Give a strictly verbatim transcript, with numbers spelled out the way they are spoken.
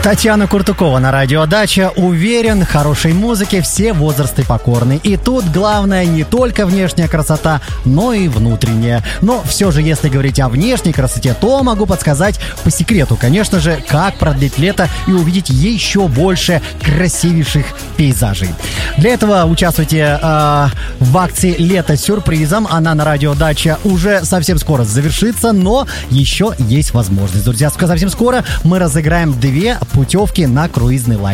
Татьяна Куртукова на радио Дача. Уверен, хорошей музыке все возрасты покорны. И тут главное не только внешняя красота, но и внутренняя. Но все же, если говорить о внешней красоте, то могу подсказать по секрету, конечно же, как продлить лето и увидеть еще больше красивейших пейзажей. Для этого участвуйте э, в акции «Лето с сюрпризом». Она на радио Дача уже совсем скоро завершится, но еще есть возможность. Друзья, совсем скоро мы разыграем две путевки на круизный лайнер.